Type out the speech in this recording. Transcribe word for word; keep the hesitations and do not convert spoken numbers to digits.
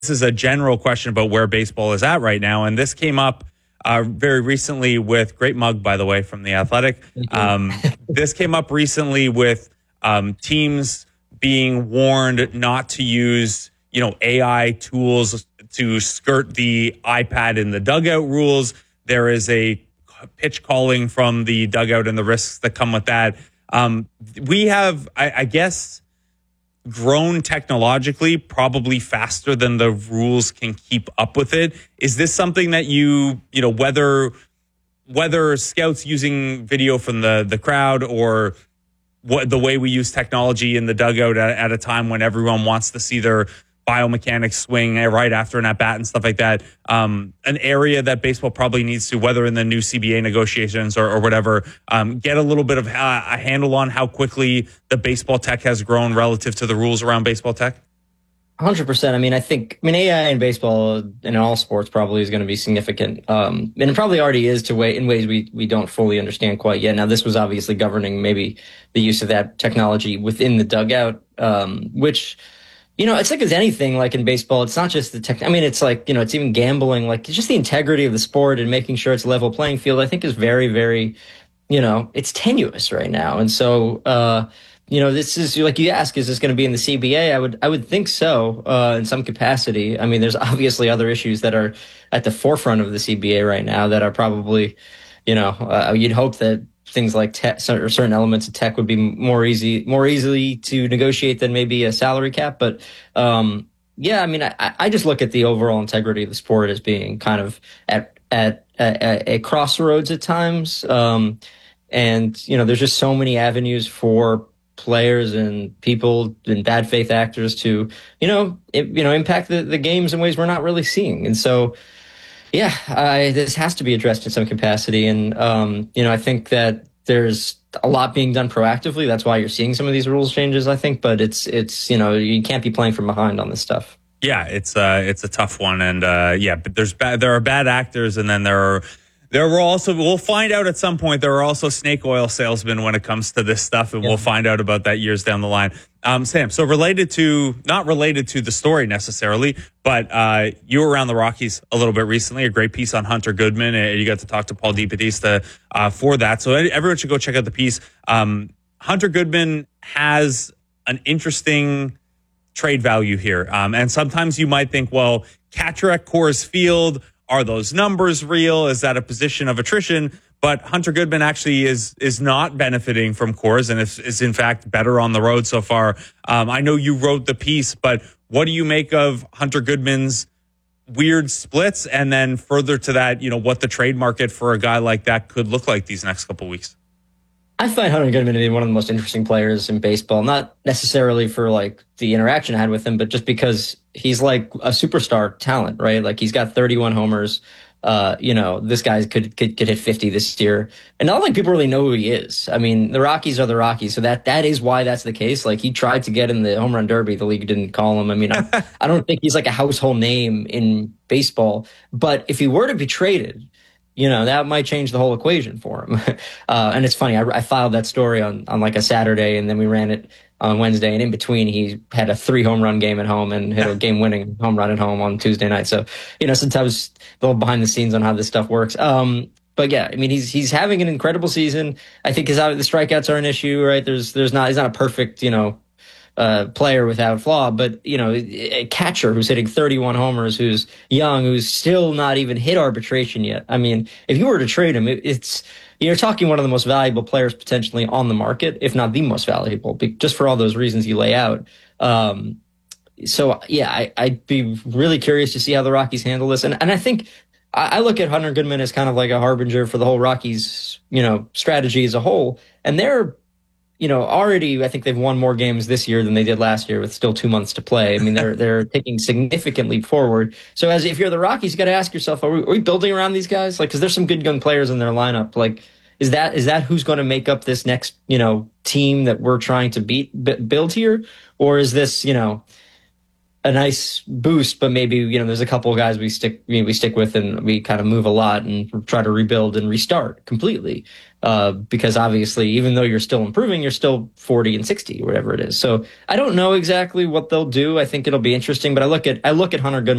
this is a general question about where baseball is at right now. And this came up uh, very recently with great mug, by the way, from The Athletic. Um, this came up recently with um, teams being warned not to use, you know, A I tools to skirt the iPad in the dugout rules. There is a pitch calling from the dugout and the risks that come with that. Um, we have, I, I guess, grown technologically probably faster than the rules can keep up with it. Is this something that you, you know, whether whether scouts using video from the the crowd or what the way we use technology in the dugout at, at a time when everyone wants to see their biomechanics swing right after an at-bat and stuff like that, um, an area that baseball probably needs to, whether in the new C B A negotiations or, or whatever, um, get a little bit of uh, a handle on how quickly the baseball tech has grown relative to the rules around baseball tech? one hundred percent. I mean, I think, I mean, A I in baseball and in all sports probably is going to be significant. Um, and it probably already is to way, in ways we, we don't fully understand quite yet. Now, this was obviously governing maybe the use of that technology within the dugout, um, which, you know, it's like as anything, like in baseball, it's not just the tech. I mean, it's like, you know, it's even gambling, like it's just the integrity of the sport and making sure it's a level playing field, I think is very, very, you know, it's tenuous right now. And so, uh, you know, this is like you ask, is this going to be in the C B A? I would, I would think so, uh, in some capacity. I mean, there's obviously other issues that are at the forefront of the C B A right now that are probably, you know, uh, you'd hope that things like tech or certain elements of tech would be more easy, more easily to negotiate than maybe a salary cap. But, um, yeah, I mean, I, I just look at the overall integrity of the sport as being kind of at, at, at a crossroads at times. Um, and, you know, there's just so many avenues for players and people and bad faith actors to, you know, it, you know, impact the, the games in ways we're not really seeing. And so, yeah, I, this has to be addressed in some capacity. And, um, you know, I think that there's a lot being done proactively. That's why you're seeing some of these rules changes, I think. But it's, it's you know, you can't be playing from behind on this stuff. Yeah, it's uh, it's a tough one. And, uh, yeah, but there's bad, there are bad actors, and then there are There were also, we'll find out at some point, there are also snake oil salesmen when it comes to this stuff, and yeah. we'll find out about that years down the line. Um, Sam, so related to, not related to the story necessarily, but uh, you were around the Rockies a little bit recently, a great piece on Hunter Goodman, and you got to talk to Paul DeBattista uh, for that. So everyone should go check out the piece. Um, Hunter Goodman has an interesting trade value here. Um, and sometimes you might think, well, catcher at Coors Field, are those numbers real? Is that a position of attrition? But Hunter Goodman actually is is not benefiting from Coors and is, is in fact better on the road so far. Um, I know you wrote the piece, but what do you make of Hunter Goodman's weird splits? And then further to that, you know, what the trade market for a guy like that could look like these next couple of weeks? I find Hunter Goodman to be one of the most interesting players in baseball, not necessarily for like the interaction I had with him, but just because he's like a superstar talent, right? Like he's got thirty-one homers. Uh, you know, this guy could, could could hit fifty this year, and not like people really know who he is. I mean, the Rockies are the Rockies, so that that is why that's the case. Like he tried to get in the home run derby, the league didn't call him. I mean, I, I don't think he's like a household name in baseball, but if he were to be traded, you know, that might change the whole equation for him. Uh, and it's funny, I, I filed that story on on like a Saturday, and then we ran it on Wednesday, and in between he had a three home run game at home and hit a game winning home run at home on Tuesday night. So, you know, sometimes a little behind the scenes on how this stuff works. Um, but yeah, I mean, he's, he's having an incredible season. I think his, the strikeouts are an issue, right? There's, there's not, he's not a perfect, you know, uh, player without flaw, but you know, a catcher who's hitting thirty-one homers, who's young, who's still not even hit arbitration yet. I mean, if you were to trade him, it, it's, you're talking one of the most valuable players potentially on the market, if not the most valuable, just for all those reasons you lay out. Um, so yeah, I, I'd be really curious to see how the Rockies handle this. And, and I think I, I look at Hunter Goodman as kind of like a harbinger for the whole Rockies, you know, strategy as a whole. And they're, you know, already, I think they've won more games this year than they did last year with still two months to play. I mean, they're, they're taking significant leap forward. So as if you're the Rockies, you got to ask yourself, are we, are we building around these guys? Like, cause there's some good young players in their lineup. Like, is that, is that who's going to make up this next, you know, team that we're trying to beat, b- build here? Or is this, you know, a nice boost, but maybe, you know, there's a couple of guys we stick, you know, we stick with and we kind of move a lot and try to rebuild and restart completely. Uh, because obviously, even though you're still improving, you're still forty and sixty, whatever it is. So I don't know exactly what they'll do. I think it'll be interesting, but I look at, I look at Hunter Goodman